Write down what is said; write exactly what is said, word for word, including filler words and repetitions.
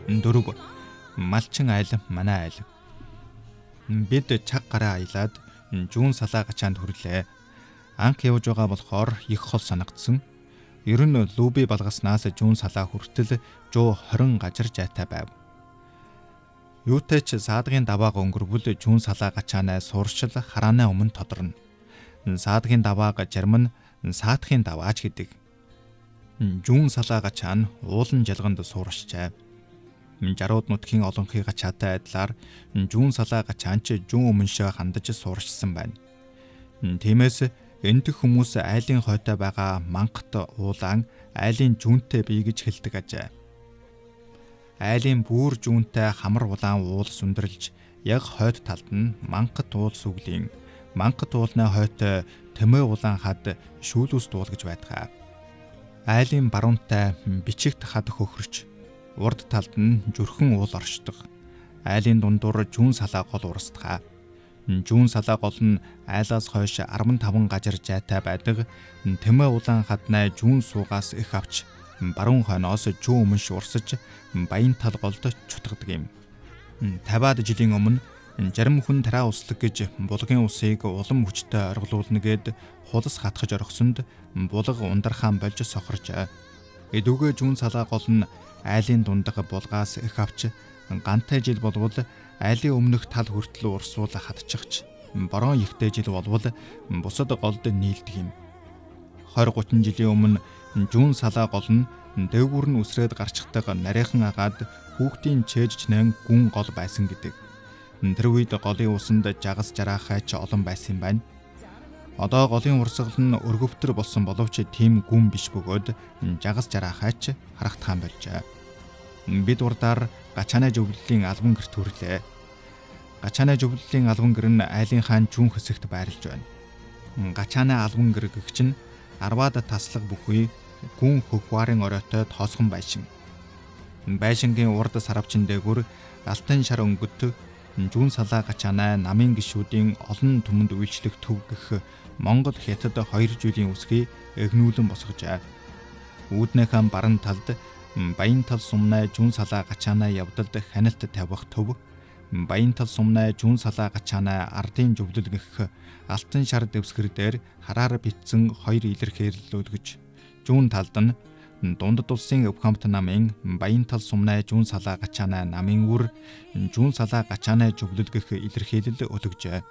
Дөрөв. Малчин айл манай айл. Бид чаг гараа аялаад Жүүн салаа гачаанд хүрлээ. Анх явж байгаа болохоор их хол санагдсан. Ер нь Лүби балгаснаас Жүүн салаа хүртэл жоо хорин гажир жайтай байв. Юутай ч саадгийн даваага өнгөрвөл Жүүн салаа гачаанаа сууршил хараанаа өмнө тодорно. Саадгийн даваага жарим нь саатхийн даваач гэдэг. Жүүн салаа гачаан уулан жалганд сууршжээ. Жарууд нутгийн олонхий гачаатай адилаар Жүүн салаа гачаан ч Жүүн өмншөө хандаж сууршсан байна. Тиймээс энтэх хүмүүс айлын хойтой байгаа мангат уулаан айлын жүүнтэй бий гэж хэлдэг ажээ. Айлын бүр жүүнтэй хамар улаан уул сүндэрлж яг хойд талд нь мангат уул сүглийн мангат уулны хойтой тэмээ улаан хад шүүлүүс дуул гэж байдаг. Айлын баруунтай бичигт хад хөхөрч урд талд нь зүрхэн уул оршдог. Айлын дундуур Жүүн салаа гол урсдаг. Жүүн салаа гол нь айлаас хойш арван таван гажир жайтай байдаг. Тэмээ улаан хаднаа Жүүн суугаас их авч баруун хойноос Жүүн өмнш урсаж баян тал голд чутгадаг юм. тавиад жилийн өмнө жарим хүн тараа услаг гэж булгийн усыг улам хүчтэй оргилуулна гэд хулас хатгаж орхисонд булга ундархаан болж сохоржээ. Эдүгэ Жүүн салаа гол нь айлын дундах булгаас их авч гантай жил болвол айлын өмнөх тал хүртэл урсуул хатчихч борон ихтэй жил болвол бусад голд нийлдэг юм. двадцать тридцать жилийн өмнө Жүүн салаа гол нь дээгүүр нь үсрээд гарчдаг нарийнхан агаад хүүхдийн чэйж чнэн гүн гол байсан гэдэг. Тэр үед голын усанд жагас жараахай ч олон байсан юм байна. Одоо голын урсгал нь өргөвтөр болсон боловч тийм гүн биш бөгөөд жагас жараахай ч харагдхан болжээ. Бид урдаар Гачаанаа зөвлөлийн албан гэрт хүрлээ. Гачаанаа зөвлөлийн албан гэр нь айлын хаан Жүүн хэсэгт байрлаж байна. Гачаанаа албан гэр гэгч нь арваад таслаг бүхий гүн хөхварын оройтой тоосгон байшин. Байшингийн урд саравчин дээгүр алтан шар өнгөт Жүүн салаа гачаанаа намын гишүүдийн олон түмэнд үйлчлэх төв гэх Монгол хятад хоёр жилийн үсгийг эгнүүлэн босгожээ. Үүднийхэн баруун талд баян тал сумнай Жүүн салаа гачаанаа явдалд хяналт тавих төв, баян тал сумнай Жүүн салаа гачаанаа ардын зөвлөл гэх алтан шар дэвсгэр дээр хараар битсэн хоёр илэрхийлэлүүд гэж Жүүн талд нь дундад улсын өвхамт намын баян тал сумнай Жүүн салаа гачаанаа намын үр Жүүн салаа гачаанаа зөвлөл гэх илэрхийлэл өлгөжээ.